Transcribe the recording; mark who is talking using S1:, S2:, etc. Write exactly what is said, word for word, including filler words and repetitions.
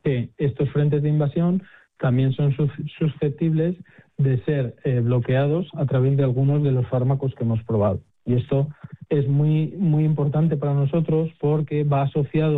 S1: que estos frentes de invasión también son susceptibles de ser eh, bloqueados a través de algunos de los fármacos que hemos probado. Y esto es muy, muy importante para nosotros porque va asociado